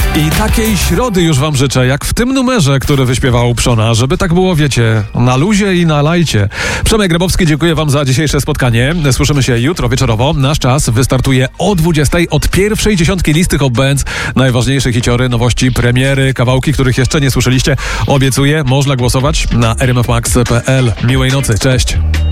I takiej środy już wam życzę, jak w tym numerze, który wyśpiewał Przona, żeby tak było, wiecie, na luzie i na lajcie. Przemek Grabowski, dziękuję wam za dzisiejsze spotkanie. Słyszymy się jutro wieczorowo. Nasz czas wystartuje o 20 od pierwszej dziesiątki listy Hot Bands. Najważniejsze hiciory, nowości, premiery, kawałki, których jeszcze nie słyszeliście. Obiecuję, można głosować na rmfmax.pl. Miłej nocy, cześć.